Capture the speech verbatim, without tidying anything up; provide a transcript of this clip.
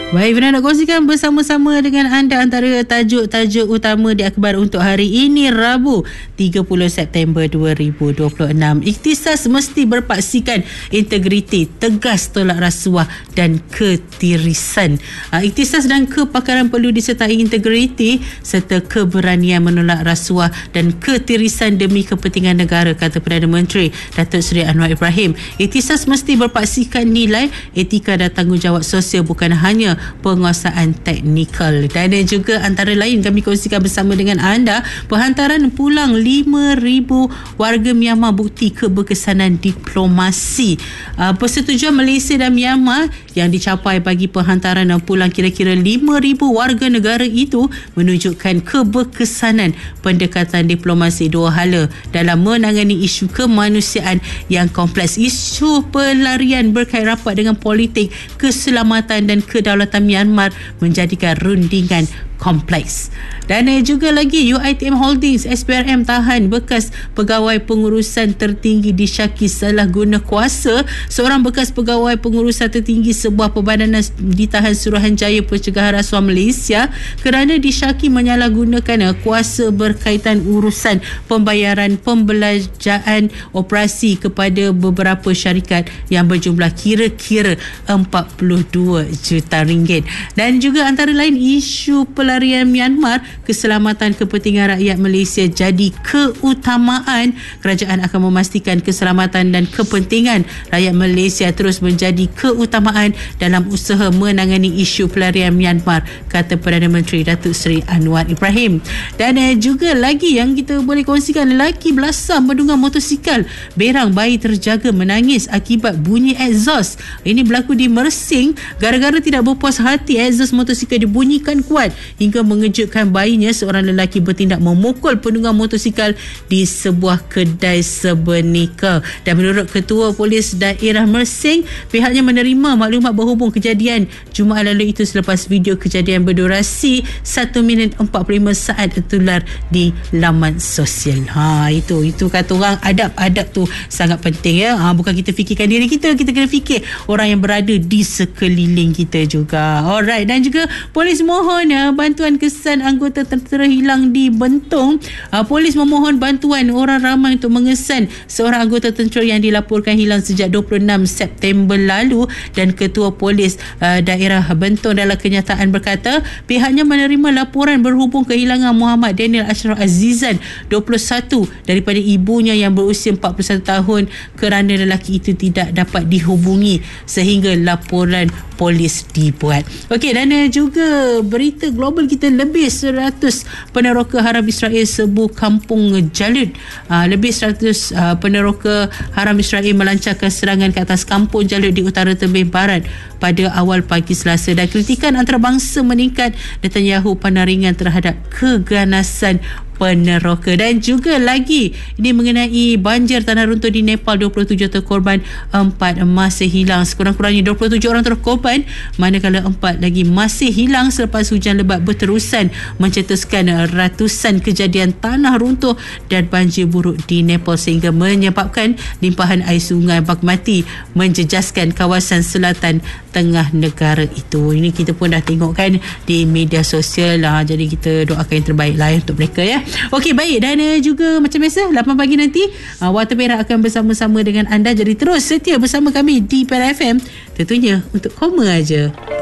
Baik, Fina nak kongsikan bersama-sama dengan anda antara tajuk-tajuk utama di akhbar untuk hari ini, Rabu tiga puluh September dua ribu dua puluh enam. Ikhtisas mesti berpaksikan integriti, tegas tolak rasuah dan ketirisan. Ikhtisas dan kepakaran perlu disertai integriti serta keberanian menolak rasuah dan ketirisan demi kepentingan negara, kata Perdana Menteri Datuk Seri Anwar Ibrahim. Ikhtisas mesti berpaksikan nilai, etika dan tanggungjawab sosial, bukan hanya penguasaan teknikal. Dan juga antara lain kami kongsikan bersama dengan anda penghantaran pulang lima ribu warga Myanmar bukti keberkesanan diplomasi. Uh, persetujuan Malaysia dan Myanmar yang dicapai bagi penghantaran pulang kira-kira lima ribu warga negara itu menunjukkan keberkesanan pendekatan diplomasi dua hala dalam menangani isu kemanusiaan yang kompleks. Isu pelarian berkait rapat dengan politik, keselamatan dan kedaulatan Myanmar menjadikan rundingan kompleks. Dan juga lagi U I T M Holdings S P R M tahan bekas pegawai pengurusan tertinggi disyaki salah guna kuasa. Seorang bekas pegawai pengurusan tertinggi sebuah perbadanan ditahan Suruhanjaya Pencegahan Rasuah Malaysia kerana disyaki menyalahgunakan kuasa berkaitan urusan pembayaran pembelanjaan operasi kepada beberapa syarikat yang berjumlah kira-kira empat puluh dua juta ringgit. Dan juga antara lain isu pelarian Myanmar, keselamatan kepentingan rakyat Malaysia jadi keutamaan. Kerajaan akan memastikan keselamatan dan kepentingan rakyat Malaysia terus menjadi keutamaan dalam usaha menangani isu pelarian Myanmar, kata Perdana Menteri Datuk Seri Anwar Ibrahim. Dan eh, juga lagi yang kita boleh kongsikan, lelaki belasam menunggang motosikal berang bayi terjaga menangis akibat bunyi exhaust. Ini berlaku di Mersing. Gara-gara tidak berpuas hati, exhaust motosikal dibunyikan kuat hingga mengejutkan bayinya. Seorang lelaki bertindak memukul penunggang motosikal di sebuah kedai sebenika. Dan menurut Ketua Polis Daerah Mersing, pihaknya menerima maklumat berhubung kejadian Jumaat lalu itu selepas video kejadian berdurasi satu minit empat puluh lima saat tertular di laman sosial. Ha, itu itu kata orang, adab-adab tu sangat penting ya. Ha, bukan kita fikirkan diri kita, kita kena fikir orang yang berada di sekeliling kita juga. Alright, dan juga polis mohon ya, bantuan kesan anggota tentera hilang di Bentong. Uh, polis memohon bantuan orang ramai untuk mengesan seorang anggota tentera yang dilaporkan hilang sejak dua puluh enam September lalu. Dan Ketua Polis uh, Daerah Bentong dalam kenyataan berkata pihaknya menerima laporan berhubung kehilangan Muhammad Daniel Ashraf Azizan dua puluh satu daripada ibunya yang berusia empat puluh satu tahun kerana lelaki itu tidak dapat dihubungi sehingga laporan polis dibuat. Okey, dan uh, juga berita global kita, lebih seratus peneroka haram Israel serbu kampung Jalud. Uh, lebih seratus uh, peneroka haram Israel melancarkan serangan ke atas kampung Jalud di utara tebing barat pada awal pagi Selasa. Dan kritikan antarabangsa meningkat Netanyahu pandang ringan terhadap keganasan peneroka. Dan juga lagi ini mengenai banjir tanah runtuh di Nepal, dua puluh tujuh terkorban, empat masih hilang. Sekurang-kurangnya dua puluh tujuh orang terkorban manakala empat lagi masih hilang selepas hujan lebat berterusan mencetuskan ratusan kejadian tanah runtuh dan banjir buruk di Nepal sehingga menyebabkan limpahan air sungai Bagmati menjejaskan kawasan selatan tengah negara itu. Ini kita pun dah tengok kan di media sosial lah. Jadi kita doakan yang terbaik lah untuk mereka ya. Okey, baik. Dan uh, juga macam biasa lapan pagi nanti uh, Warta Merah akan bersama-sama dengan anda. Jadi terus setia bersama kami di Perak F M, tentunya untuk koma aja.